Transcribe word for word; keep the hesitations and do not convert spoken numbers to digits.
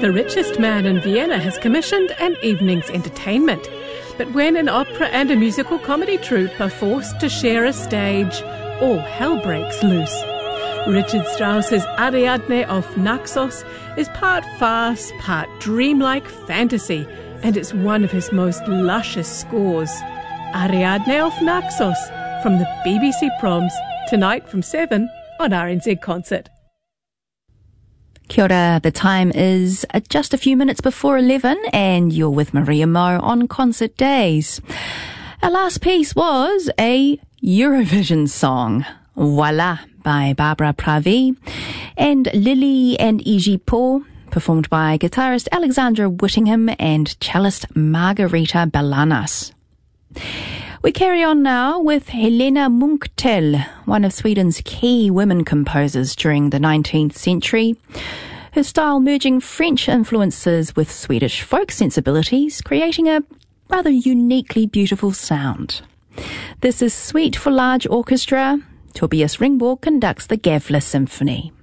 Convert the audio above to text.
The richest man in Vienna has commissioned an evening's entertainment. But when an opera and a musical comedy troupe are forced to share a stage, all hell breaks loose. Richard Strauss's Ariadne of Naxos is part farce, part dreamlike fantasy, and it's one of his most luscious scores. Ariadne of Naxos from the B B C Proms, tonight from seven on R N Z Concert. Kia ora, the time is just a few minutes before eleven and you're with Maria Mo on Concert Days. Our last piece was a Eurovision song, Voila, by Barbara Pravi, and Lily and Iji Po, performed by guitarist Alexandra Whittingham and cellist Margarita Balanas. We carry on now with Helena Munktell, one of Sweden's key women composers during the nineteenth century. Her style merging French influences with Swedish folk sensibilities, creating a rather uniquely beautiful sound. This is Suite for Large Orchestra. Tobias Ringborg conducts the Gävle Symphony.